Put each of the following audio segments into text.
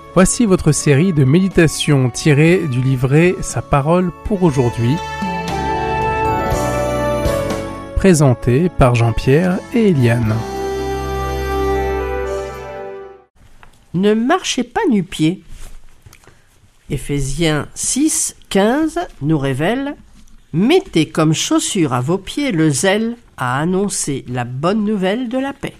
Voici votre série de méditations tirées du livret Sa parole pour aujourd'hui, présentée par Jean-Pierre et Eliane. Ne marchez pas nu-pieds. Éphésiens 6, 15 nous révèle « Mettez comme chaussure à vos pieds le zèle à annoncer la bonne nouvelle de la paix. »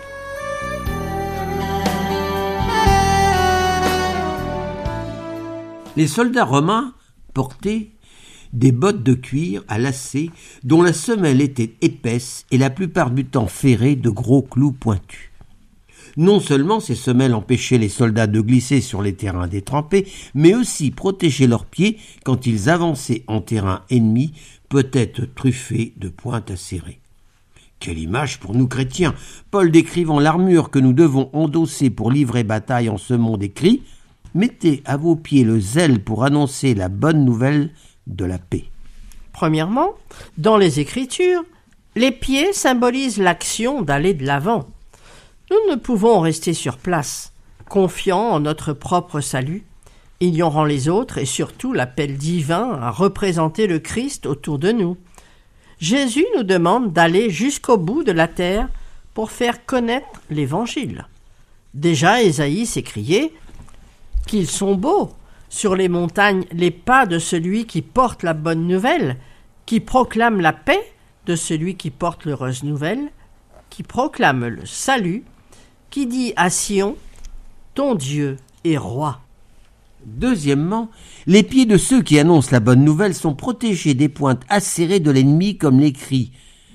Les soldats romains portaient des bottes de cuir à lacets dont la semelle était épaisse et la plupart du temps ferrée de gros clous pointus. Non seulement ces semelles empêchaient les soldats de glisser sur les terrains détrempés, mais aussi protégeaient leurs pieds quand ils avançaient en terrain ennemi, peut-être truffé de pointes acérées. Quelle image pour nous chrétiens! Paul décrivant l'armure que nous devons endosser pour livrer bataille en ce monde écrit « Mettez à vos pieds le zèle pour annoncer la bonne nouvelle de la paix. » Premièrement, dans les Écritures, les pieds symbolisent l'action d'aller de l'avant. Nous ne pouvons rester sur place, confiants en notre propre salut, ignorant les autres et surtout l'appel divin à représenter le Christ autour de nous. Jésus nous demande d'aller jusqu'au bout de la terre pour faire connaître l'Évangile. Déjà, Ésaïe s'écriait « Qu'ils sont beaux sur les montagnes les pas de celui qui porte la bonne nouvelle, qui proclame la paix de celui qui porte l'heureuse nouvelle, qui proclame le salut, qui dit à Sion, ton Dieu est roi. » Deuxièmement, les pieds de ceux qui annoncent la bonne nouvelle sont protégés des pointes acérées de l'ennemi comme l'écrit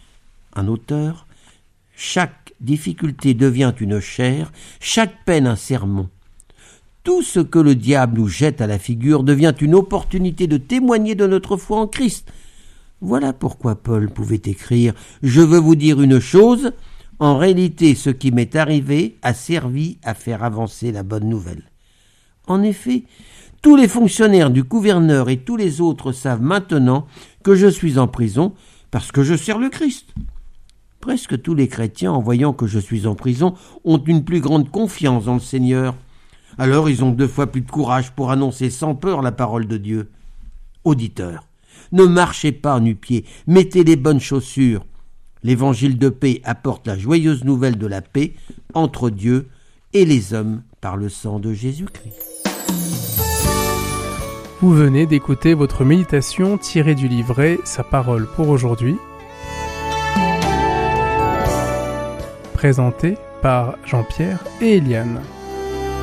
un auteur. Chaque difficulté devient une chair, chaque peine un sermon. Tout ce que le diable nous jette à la figure devient une opportunité de témoigner de notre foi en Christ. Voilà pourquoi Paul pouvait écrire « Je veux vous dire une chose, en réalité ce qui m'est arrivé a servi à faire avancer la bonne nouvelle. » En effet, tous les fonctionnaires du gouverneur et tous les autres savent maintenant que je suis en prison parce que je sers le Christ. Presque tous les chrétiens, en voyant que je suis en prison, ont une plus grande confiance dans le Seigneur. Alors ils ont 2 fois plus de courage pour annoncer sans peur la parole de Dieu. Auditeurs, ne marchez pas nu-pieds, mettez les bonnes chaussures. L'évangile de paix apporte la joyeuse nouvelle de la paix entre Dieu et les hommes par le sang de Jésus-Christ. Vous venez d'écouter votre méditation tirée du livret Sa parole pour aujourd'hui, présentée par Jean-Pierre et Eliane.